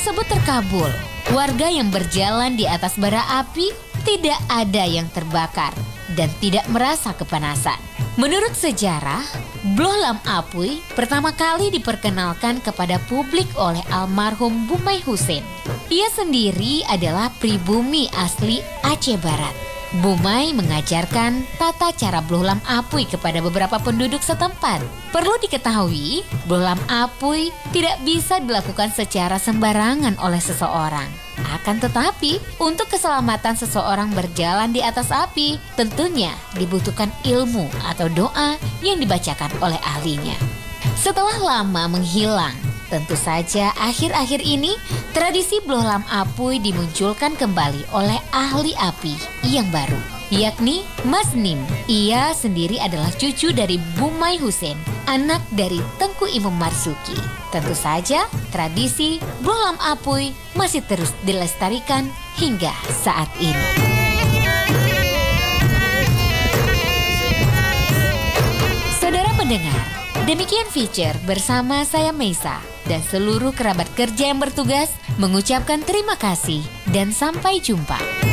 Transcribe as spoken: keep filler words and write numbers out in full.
tersebut terkabul. Warga yang berjalan di atas bara api tidak ada yang terbakar dan tidak merasa kepanasan. Menurut sejarah, Blok Lam Apui pertama kali diperkenalkan kepada publik oleh almarhum Bumai Hussein. Ia sendiri adalah pribumi asli Aceh Barat. Bumai mengajarkan tata cara Blok Lam Apui kepada beberapa penduduk setempat. Perlu diketahui, Blok Lam Apui tidak bisa dilakukan secara sembarangan oleh seseorang. Akan tetapi, untuk keselamatan seseorang berjalan di atas api, tentunya dibutuhkan ilmu atau doa yang dibacakan oleh ahlinya. Setelah lama menghilang, tentu saja akhir-akhir ini tradisi Blok Lam Apui dimunculkan kembali oleh ahli api yang baru, yakni Mas Nim. Ia sendiri adalah cucu dari Bumai Hussein, anak dari Tengku Imam Marzuki. Tentu saja tradisi Blok Lam Apui masih terus dilestarikan hingga saat ini. Saudara pendengar, demikian feature bersama saya Meisa dan seluruh kerabat kerja yang bertugas mengucapkan terima kasih dan sampai jumpa.